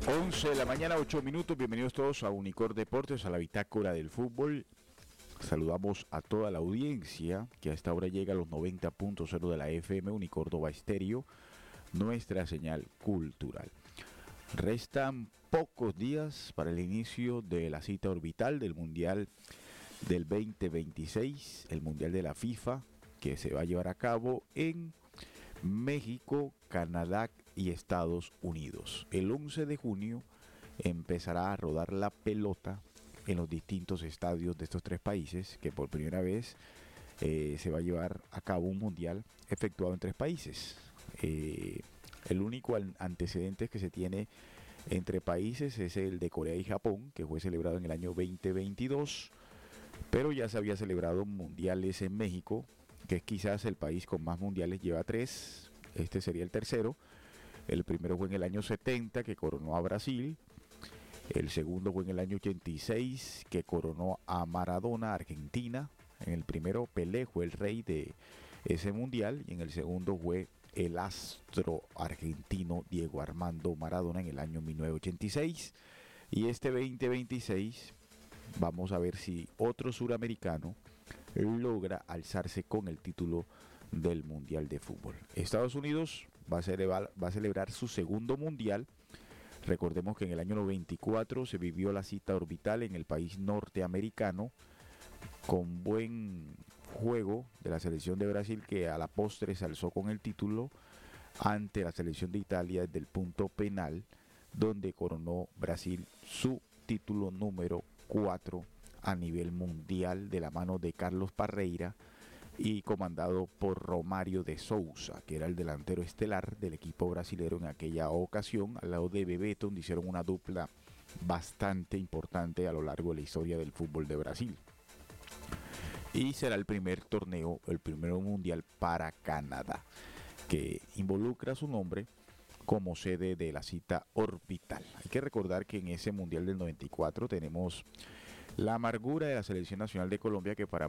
11 de la mañana, 8 minutos. Bienvenidos todos a Unicor Deportes, a la bitácora del fútbol. Saludamos a toda la audiencia que a esta hora llega a los 90.0 de la FM Unicórdoba Estéreo, nuestra señal cultural. Restan pocos días para el inicio de la cita orbital del Mundial del 2026, el Mundial de la FIFA, que se va a llevar a cabo en México, Canadá y Estados Unidos. El 11 de junio empezará a rodar la pelota en los distintos estadios de estos tres países, que por primera vez se va a llevar a cabo un mundial efectuado en tres países. El único antecedente que se tiene entre países es el de Corea y Japón, que fue celebrado en el año 2022, pero ya se había celebrado mundiales en México, que es quizás el país con más mundiales, lleva 3, este sería el tercero. El primero fue en el año 70, que coronó a Brasil. El segundo fue en el año 86, que coronó a Maradona, Argentina. En el primero Pelé fue el rey de ese mundial, y en el segundo fue el astro argentino Diego Armando Maradona en el año 1986. Y este 2026 vamos a ver si otro suramericano logra alzarse con el título del Mundial de Fútbol. Estados Unidos va a celebrar su segundo mundial. Recordemos que en el año 94 se vivió la cita orbital en el país norteamericano, con buen juego de la selección de Brasil, que a la postre se alzó con el título ante la selección de Italia desde el punto penal, donde coronó Brasil su título número 4 a nivel mundial de la mano de Carlos Parreira y comandado por Romário de Souza, que era el delantero estelar del equipo brasilero en aquella ocasión, al lado de Bebeto, donde hicieron una dupla bastante importante a lo largo de la historia del fútbol de Brasil. Y será el primer torneo, el primer mundial para Canadá, que involucra su nombre como sede de la cita orbital. Hay que recordar que en ese mundial del 94 tenemos la amargura de la selección nacional de Colombia, que para